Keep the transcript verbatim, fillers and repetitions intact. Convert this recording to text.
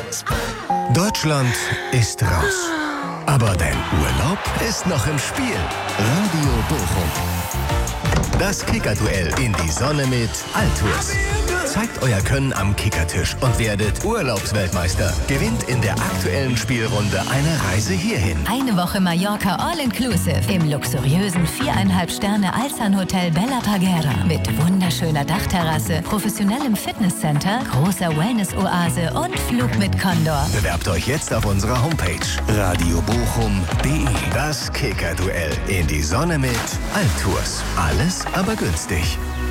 Deutschland ist raus. Aber dein Urlaub ist noch im Spiel. Radio Bochum. Das Kickerduell in die Sonne mit Altours. Zeigt euer Können am Kickertisch und werdet Urlaubsweltmeister. Gewinnt in der aktuellen Spielrunde eine Reise hierhin. Eine Woche Mallorca All-Inclusive im luxuriösen viereinhalb Sterne Alsan Hotel Bella Parguera mit wunderschöner Dachterrasse, professionellem Fitnesscenter, großer Wellness-Oase und Flug mit Condor. Bewerbt euch jetzt auf unserer Homepage radio bochum punkt de. Das Kickerduell in die Sonne mit Altours. Alles aber günstig.